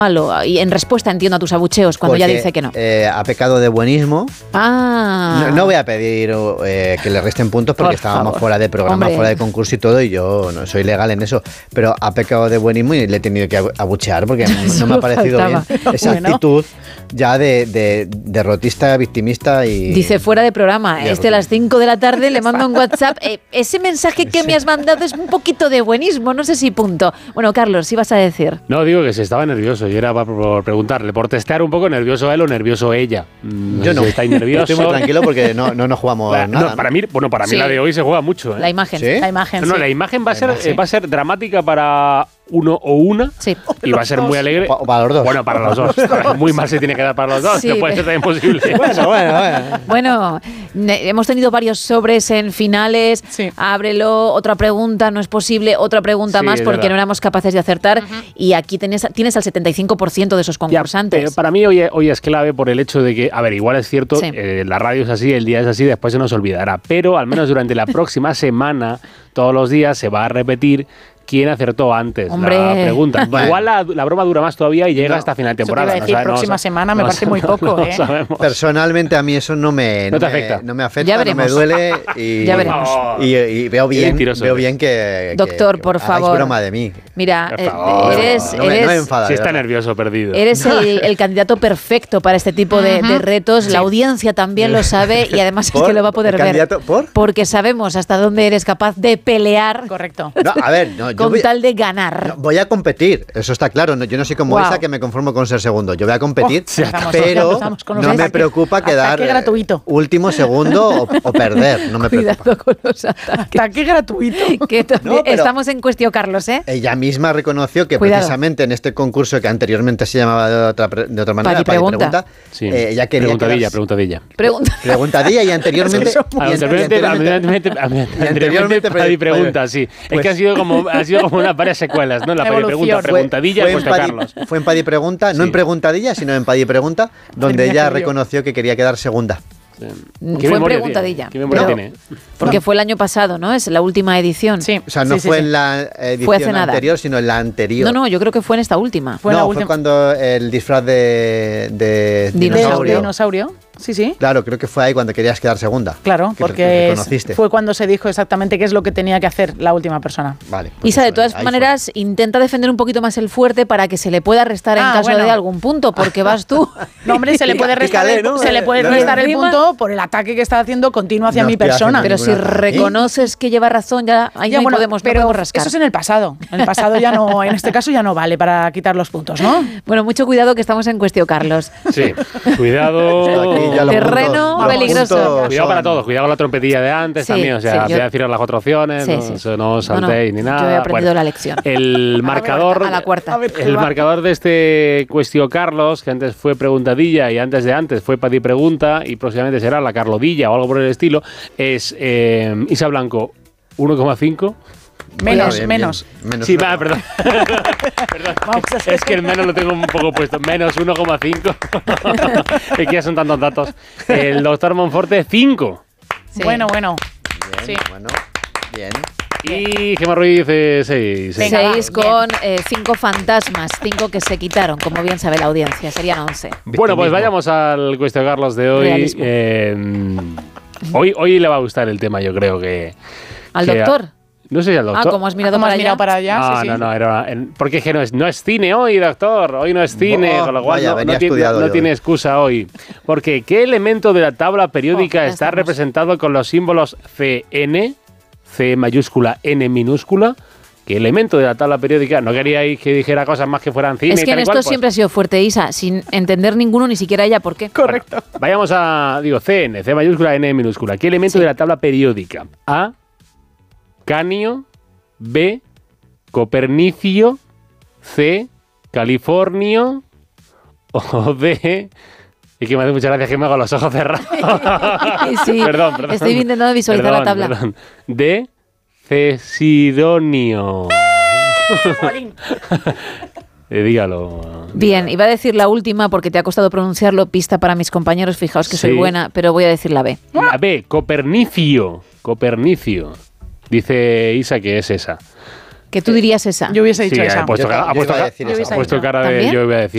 malo. Y en respuesta entiendo a tus abucheos cuando ya dice que no. Ha pecado de buenismo. No voy a pedir que le resten puntos porque estábamos fuera de programa, fuera de concurso y todo, y yo no soy legal en eso. Pero ha pecado de buenismo y le he tenido que abuchear porque no me ha parecido bien esa actitud ya de derrotista, victimista y... Dice fuera de programa, a las 5 de la tarde le mando un WhatsApp. Ese mensaje que me has mandado es un poquito de buenismo, no sé si punto. Bueno, Carlos, ¿sí vas a decir? No, digo que se estaba nervioso. Yo era por preguntarle, por testear un poco nervioso él o nervioso ella. Yo no. ¿Estáis nerviosos? Estoy muy tranquilo porque no jugamos nada. No, para mí la de hoy se juega mucho. La imagen. ¿Sí? La imagen, la imagen va a ser dramática para uno o una. Sí. Y va a ser muy alegre. O para los dos. Bueno, para los dos. Muy mal se tiene que dar para los dos. Sí, no puede ser tan imposible. Bueno, hemos tenido varios sobres en finales. Sí. Ábrelo, otra pregunta, no es posible, otra pregunta más porque no éramos capaces de acertar. Y aquí tienes al 75% de esos concursantes. Pero para mí hoy es clave por el hecho de que, a ver, igual es cierto, la radio es así, el día es así, después se nos olvidará. Pero al menos durante la próxima semana, todos los días se va a repetir quién acertó antes la pregunta. Bueno. Igual la broma dura más todavía y llega hasta final de temporada. Próxima semana me parece muy poco. Personalmente a mí eso no me afecta, no me duele y, ya veremos. Y veo bien que doctor, por favor, broma de mí. Mira, eres no me enfada, si está nervioso, perdido. Eres el candidato perfecto para este tipo de retos. La audiencia también lo sabe y además es que lo va a poder ver. Porque sabemos hasta dónde eres capaz de pelear. Correcto. No, a ver, con tal de ganar. Voy a competir, eso está claro. Yo no soy como Isa, que me conformo con ser segundo. Yo voy a competir, pero no me preocupa quedar último, segundo o perder. No me preocupa. Cuidado con los ataques. Ataque gratuito. Que estamos en cuestión, Carlos, ¿eh? Ella misma reconoció que precisamente en este concurso que anteriormente se llamaba de otra manera, Pregunta. Sí. Ella quería Preguntadilla. Preguntadilla y anteriormente... Anteriormente pregunta, sí. Es que ha sido como unas varias secuelas, ¿no? La preguntadilla y puesto Carlos. Fue en Padi Pregunta, no en Preguntadilla, sino en Padi Pregunta, donde ella reconoció que quería quedar segunda. Fue en Preguntadilla. ¿Qué memoria tiene? Porque fue el año pasado, ¿no? Es la última edición. Sí. O sea, no fue en la edición anterior, sino en la anterior. No, yo creo que fue en esta última. Fue cuando el disfraz de dinosaurio. Sí. Claro, creo que fue ahí cuando querías quedar segunda. Claro, porque fue cuando se dijo exactamente qué es lo que tenía que hacer la última persona. Vale. Isa, de todas maneras, intenta defender un poquito más el fuerte para que se le pueda restar en caso de algún punto, porque vas tú. No, hombre, se le puede restar el punto por el ataque que está haciendo continuo hacia mi persona. Pero si reconoces que lleva razón, ahí podemos rascar. Eso es en el pasado. En el pasado ya no, en este caso ya no vale para quitar los puntos, ¿no? Bueno, mucho cuidado que estamos en cuestión, Carlos. Sí, cuidado. Terreno peligroso. Cuidado para todos, cuidado con la trompetilla de antes también, voy a decir las 4 opciones, no saltéis ni nada. Yo he aprendido la lección. El marcador, a la cuarta. El marcador de este Cuestión Carlos, que antes fue Preguntadilla y antes fue Padi Pregunta y próximamente será la Carlodilla o algo por el estilo, es Isa Blanco 1,5. Menos. Sí, perdón. Es que el menos lo tengo un poco puesto. Menos 1,5. Es que ya son tantos datos. El doctor Monforte, 5. Sí. Bueno. Bien. Y Gemma Ruiz, 6. 6 con 5 fantasmas. 5 que se quitaron, como bien sabe la audiencia. Serían 11. Bueno, pues vayamos al Cuestión Carlos de hoy. Hoy le va a gustar el tema, yo creo que... ¿Al doctor? No sé si al doctor. ¿Cómo has mirado para allá? No, porque es que no es cine hoy, doctor. Hoy no es cine, con lo cual no tiene excusa hoy. Porque ¿qué elemento de la tabla periódica está representado con los símbolos CN, C mayúscula, N minúscula? ¿Qué elemento de la tabla periódica? No queríais que dijera cosas más que fueran cine. Es que en esto siempre ha sido fuerte, Isa, sin entender ninguno, ni siquiera ella por qué. Correcto. Bueno, vayamos a, CN, C mayúscula, N minúscula. ¿Qué elemento de la tabla periódica? A, Canio, B, Copernicio, C, Californio o D... Y que me hace mucha gracia que me hago los ojos cerrados. Sí, perdón. Estoy intentando visualizar la tabla. D, Cesidonio. Dígalo. Bien, iba a decir la última porque te ha costado pronunciarlo. Pista para mis compañeros, fijaos que soy buena, pero voy a decir la B. La B, Copernicio. Dice Isa que es esa. ¿Que tú dirías esa? Yo hubiese dicho esa. Ha puesto cara de yo voy a decir.